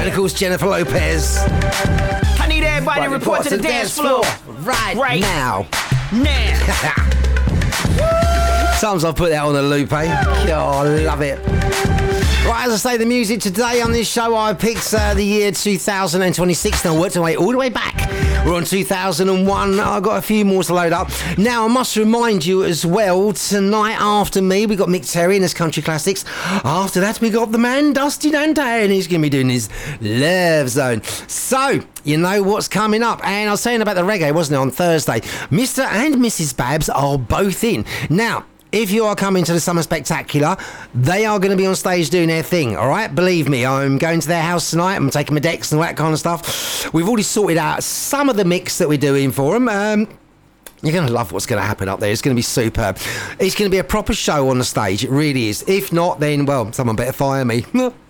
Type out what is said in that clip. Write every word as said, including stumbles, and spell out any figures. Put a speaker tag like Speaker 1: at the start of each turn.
Speaker 1: And of course, Jennifer Lopez.
Speaker 2: I need everybody to report to the dance floor.
Speaker 1: Right,
Speaker 2: Right.
Speaker 1: now.
Speaker 2: Now.
Speaker 1: Sometimes I'll put that on a loop, eh? Oh, I love it. Right, as I say, the music today on this show, I picked uh, the year two thousand twenty-six, and I worked my way all the way back. We're on two thousand one. I've got a few more to load up. Now, I must remind you as well, tonight after me, we got Mick Terry and his country classics. After that, we got the man, Dusty Dante, and he's going to be doing his Love Zone. So, you know what's coming up. And I was saying about the reggae, wasn't it, on Thursday? Mister and Missus Babs are both in. Now, if you are coming to the Summer Spectacular, they are going to be on stage doing their thing, all right? Believe me, I'm going to their house tonight. I'm taking my decks and all that kind of stuff. We've already sorted out some of the mix that we're doing for them. Um, you're going to love what's going to happen up there. It's going to be superb. It's going to be a proper show on the stage. It really is. If not, then, well, someone better fire me.